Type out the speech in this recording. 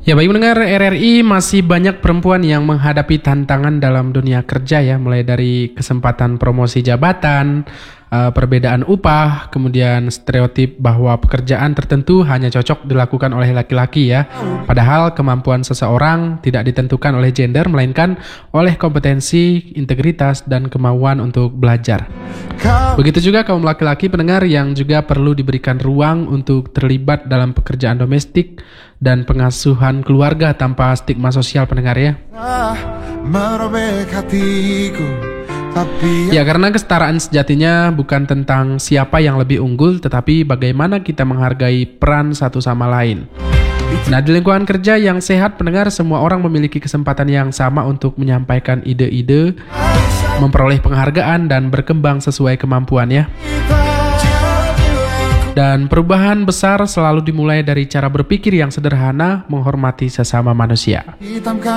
Ya, bagi pendengar RRI, masih banyak perempuan yang menghadapi tantangan dalam dunia kerja ya, mulai dari kesempatan promosi jabatan, perbedaan upah, kemudian stereotip bahwa pekerjaan tertentu hanya cocok dilakukan oleh laki-laki ya. Padahal kemampuan seseorang tidak ditentukan oleh gender, melainkan oleh kompetensi, integritas, dan kemauan untuk belajar. Begitu juga kaum laki-laki pendengar yang juga perlu diberikan ruang untuk terlibat dalam pekerjaan domestik dan pengasuhan keluarga tanpa stigma sosial pendengar ya. Ya, karena kesetaraan sejatinya bukan tentang siapa yang lebih unggul, tetapi bagaimana kita menghargai peran satu sama lain. Nah, di lingkungan kerja yang sehat pendengar, semua orang memiliki kesempatan yang sama untuk menyampaikan ide-ide, memperoleh penghargaan, dan berkembang sesuai kemampuan ya. Dan perubahan besar selalu dimulai dari cara berpikir yang sederhana, menghormati sesama manusia.